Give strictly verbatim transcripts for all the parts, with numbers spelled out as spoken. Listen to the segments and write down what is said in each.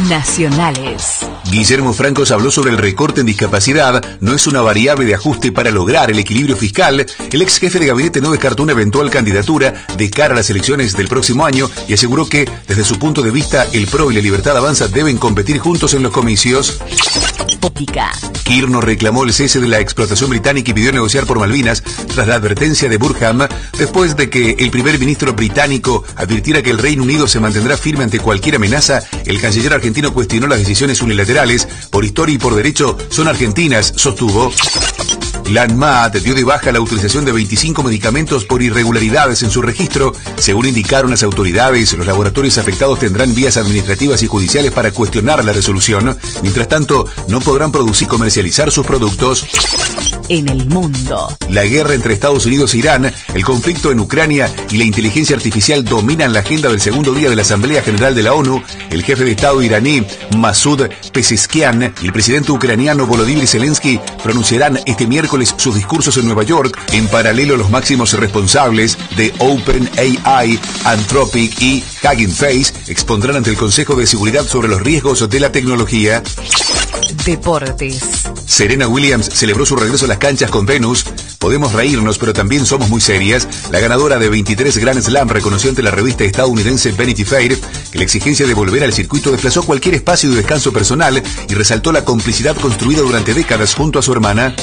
Nacionales. Guillermo Francos habló sobre el recorte en discapacidad. No es una variable de ajuste para lograr el equilibrio fiscal. El ex jefe de gabinete no descartó una eventual candidatura de cara a las elecciones del próximo año y aseguró que, desde su punto de vista, el P R O y la Libertad Avanza deben competir juntos en los comicios. Óptica. Kirchner reclamó el cese de la explotación británica y pidió negociar por Malvinas tras la advertencia de Burham, después de que el primer ministro británico advirtiera que el Reino Unido se mantendrá firme ante cualquier amenaza. El canciller argentino cuestionó las decisiones unilaterales. Por historia y por derecho son argentinas, sostuvo. La ANMAT dio de baja la utilización de veinticinco medicamentos por irregularidades en su registro. Según indicaron las autoridades, los laboratorios afectados tendrán vías administrativas y judiciales para cuestionar la resolución. Mientras tanto, no podrán producir y comercializar sus productos. En el mundo. La guerra entre Estados Unidos e Irán, el conflicto en Ucrania y la inteligencia artificial dominan la agenda del segundo día de la Asamblea General de la ONU. El jefe de Estado iraní, Masoud Pezeshkian, y el presidente ucraniano Volodymyr Zelensky pronunciarán este miércoles sus discursos en Nueva York. En paralelo, los máximos responsables de OpenAI, Anthropic y Hugging Face expondrán ante el Consejo de Seguridad sobre los riesgos de la tecnología. Deportes. Serena Williams celebró su regreso a las canchas con Venus. Podemos reírnos, pero también somos muy serias. La ganadora de veintitrés Grand Slam reconoció ante la revista estadounidense Vanity Fair que la exigencia de volver al circuito desplazó cualquier espacio de descanso personal y resaltó la complicidad construida durante décadas junto a su hermana.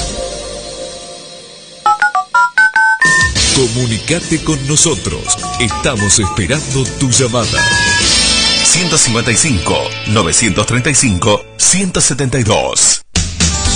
Comunicate con nosotros. Estamos esperando tu llamada. ciento cincuenta y cinco, novecientos treinta y cinco, ciento setenta y dos.